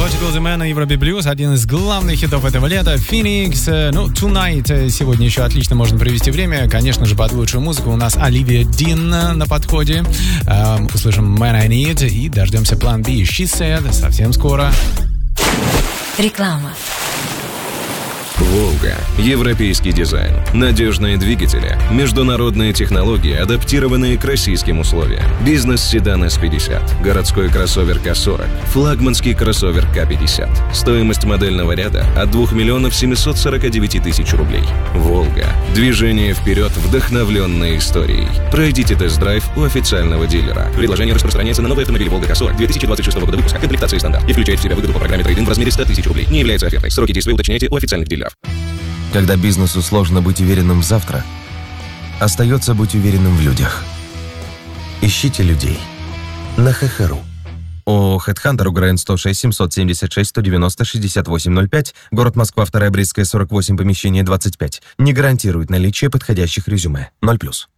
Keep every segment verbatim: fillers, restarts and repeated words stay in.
Logical The Man на Европе Плюс. Один из главных хитов этого лета. Phoenix. Ну, Tonight. Сегодня еще отлично можно провести время. Конечно же, под лучшую музыку у нас Оливия Дин на подходе. Эм, услышим Man I Need и дождемся Plan B. She Said совсем скоро. Реклама. «Волга». Европейский дизайн, надежные двигатели, международные технологии, адаптированные к российским условиям. Бизнес-седан эс пятьдесят, городской кроссовер ка сорок, флагманский кроссовер ка пятьдесят. Стоимость модельного ряда от двух миллионов семьсот сорок девять тысяч рублей. «Волга». Движение вперед, вдохновленное историей. Пройдите тест-драйв у официального дилера. Предложение распространяется на новый автомобиль «Волга ка сорок» две тысячи двадцать шестого года выпуска, комплектации стандарт, и включает в себя выгоду по программе трейд-ин в размере сто тысяч рублей. Не является офертой. Сроки действия уточняйте у официальных дилеров. Когда бизнесу сложно быть уверенным в завтра, остается быть уверенным в людях. Ищите людей на ха ха ру. ООО «Headhunter», УГРН сто шесть семьсот семьдесят шесть сто девяносто шестьдесят восемь ноль пять, город Москва, вторая Брестская, сорок восемь, помещение двадцать пять. Не гарантирует наличие подходящих резюме. ноль плюс.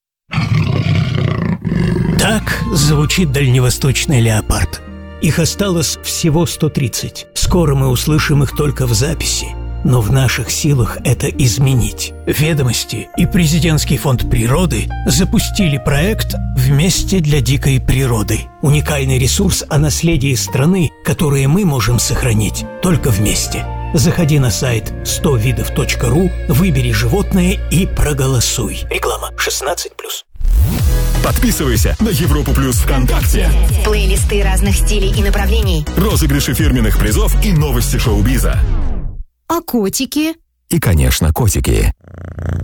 Так звучит дальневосточный леопард. Их осталось всего сто тридцать. Скоро мы услышим их только в записи. Но в наших силах это изменить. «Ведомости» и Президентский фонд природы запустили проект «Вместе для дикой природы». Уникальный ресурс о наследии страны, которое мы можем сохранить только вместе. Заходи на сайт сто видов точка ру, выбери животное и проголосуй. Реклама шестнадцать плюс. Подписывайся на Европу Плюс ВКонтакте. Плейлисты разных стилей и направлений. Розыгрыши фирменных призов и новости шоу-биза. А котики? И, конечно, котики.